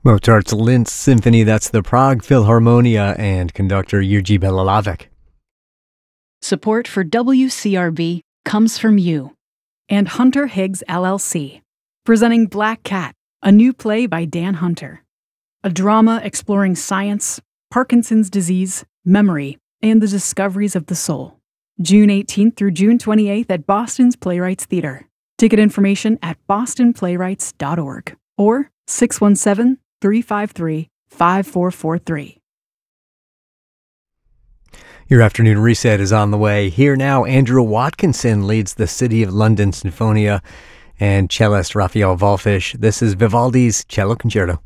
Mozart's Linz Symphony, that's the Prague Philharmonia, and conductor Jiří Bělohlávek. Support for WCRB comes from you and Hunter Higgs LLC, presenting Black Cat, a new play by Dan Hunter. A drama exploring science, Parkinson's disease, memory, and the discoveries of the soul. June 18th through June 28th at Boston's Playwrights Theater. Ticket information at bostonplaywrights.org or 617-353-5443. Your afternoon reset is on the way. Here now, Andrew Watkinson leads the City of London Sinfonia and cellist Raphael Wallfisch. This is Vivaldi's Cello Concerto.